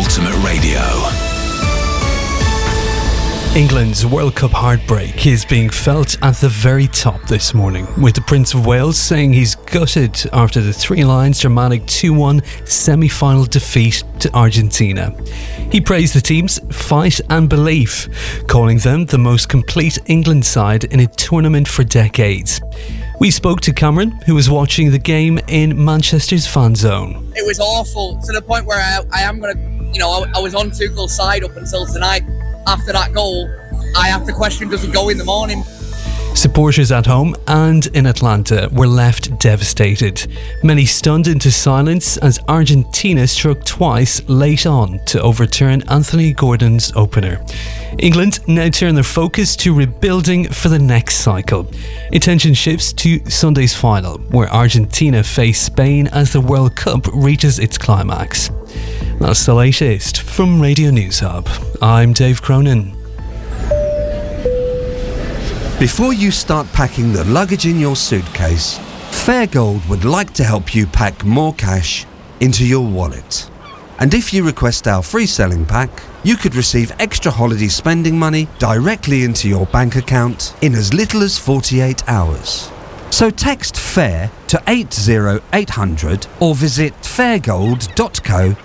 Ultimate Radio. England's World Cup heartbreak is being felt at the very top this morning, with the Prince of Wales saying he's gutted after the Three Lions' dramatic 2-1 semi-final defeat to Argentina. He praised the team's fight and belief, calling them the most complete England side in a tournament for decades. We spoke to Cameron, who was watching the game in Manchester's fan zone. It was awful, to the point where I was on Tuchel's side up until tonight. After that goal, I have to question, does he go in the morning? Supporters at home and in Atlanta were left devastated. Many stunned into silence as Argentina struck twice late on to overturn Anthony Gordon's opener. England now turn their focus to rebuilding for the next cycle. Attention shifts to Sunday's final, where Argentina face Spain as the World Cup reaches its climax. That's the latest from Radio News Hub. I'm Dave Cronin. Before you start packing the luggage in your suitcase, Fairgold would like to help you pack more cash into your wallet. And if you request our free selling pack, you could receive extra holiday spending money directly into your bank account in as little as 48 hours. So text FAIR to 80800 or visit fairgold.co.uk.